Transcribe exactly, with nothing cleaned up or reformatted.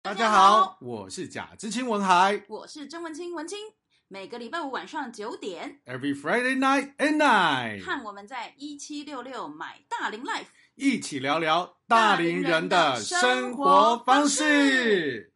大家好，我是贾知青文海， 我是曾文清文清。每个礼拜五晚上九点 ，Every Friday night at night， 和我们在一七六六买大龄 Life 一起聊聊大龄人的生活方式。